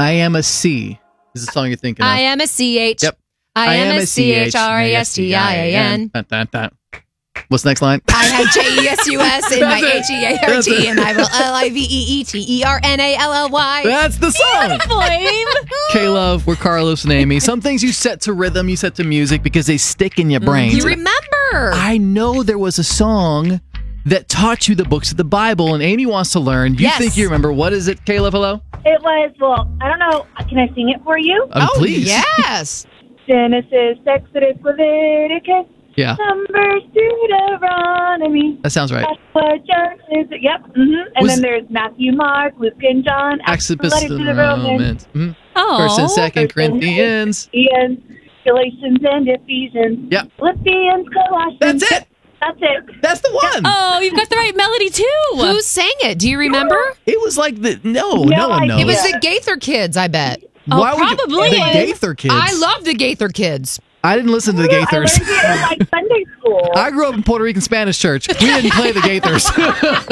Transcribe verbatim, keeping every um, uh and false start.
I am a C is the song you're thinking of. I am a C H. Yep. I am a C H R A S T I A N. Dun, dun, dun. What's the next line? I have J E S U S in my That's it. H E A R That's T, it. and I will L I V E E T E R N A L L Y. That's the song. Flame. K-Love, we're Carlos and Amy. Some things you set to rhythm, you set to music because they stick in your brain. You remember. I know there was a song that taught you the books of the Bible, and Amy wants to learn. You Yes. think you remember. What is it, K-Love? Hello? It was, well, I don't know. Can I sing it for you? Um, oh, please. yes. Genesis, Exodus, Leviticus, Yeah, Numbers, Deuteronomy. that sounds right. That's what John is. Yep. Mm-hmm. And Was- then there's Matthew, Mark, Luke, and John. Exodus, Letter to the Romans. Romans. Mhm. Oh. First and Second First and Corinthians. Ian, Galatians, and Ephesians. Yep. Philippians, Colossians. That's it. That's it. That's the one. Oh, you've got the right melody too. Who sang it? Do you remember? It was like the no, no, No one knows. idea. It was the Gaither Kids, I bet. Oh, Why would you- probably. the Gaither kids. I love the Gaither Kids. I didn't listen to the I learned Gaithers. it in like Sunday school. I grew up in Puerto Rican Spanish church. We didn't play the Gaithers.